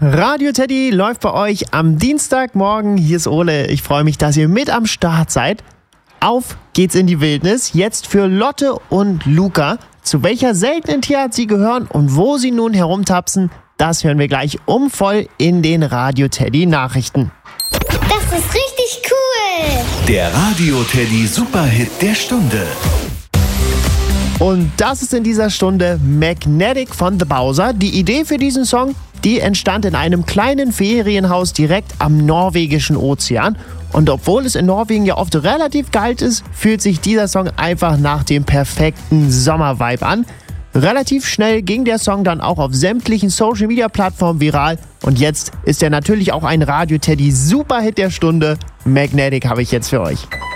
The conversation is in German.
Radio Teddy läuft bei euch am Dienstagmorgen. Hier ist Ole. Ich freue mich, dass ihr mit am Start seid. Auf geht's in die Wildnis. Jetzt für Lotte und Luca. Zu welcher seltenen Tierart sie gehören und wo sie nun herumtapsen, das hören wir gleich voll in den Radio Teddy Nachrichten. Das ist richtig cool. Der Radio Teddy Superhit der Stunde. Und das ist in dieser Stunde Magnetic von The Bowser. Die Idee für diesen Song, die entstand in einem kleinen Ferienhaus direkt am norwegischen Ozean. Und obwohl es in Norwegen ja oft relativ kalt ist, fühlt sich dieser Song einfach nach dem perfekten Sommervibe an. Relativ schnell ging der Song dann auch auf sämtlichen Social-Media-Plattformen viral. Und jetzt ist er natürlich auch ein Radio Teddy Superhit der Stunde. Magnetic habe ich jetzt für euch.